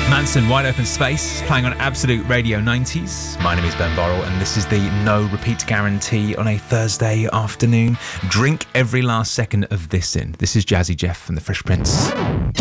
Manson, Wide Open Space, playing on Absolute Radio 90s. My name is Ben Borrell, and this is the no repeat guarantee on a Thursday afternoon. Drink every last second of this in. This is Jazzy Jeff from the Fresh Prince.